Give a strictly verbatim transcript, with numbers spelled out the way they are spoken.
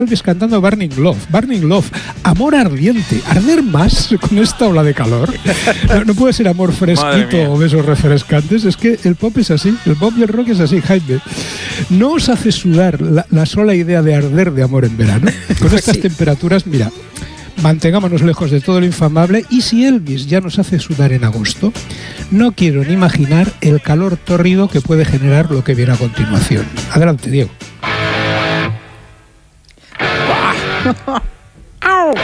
Elvis cantando Burning Love, Burning Love, amor ardiente, arder más con esta ola de calor. No, no puede ser amor fresquito o besos refrescantes, es que el pop es así, el pop y el rock es así, Jaime. No os hace sudar la, la sola idea de arder de amor en verano. Con estas sí. temperaturas, mira, mantengámonos lejos de todo lo infamable, y si Elvis ya nos hace sudar en agosto, no quiero ni imaginar el calor tórrido que puede generar lo que viene a continuación. Adelante, Diego.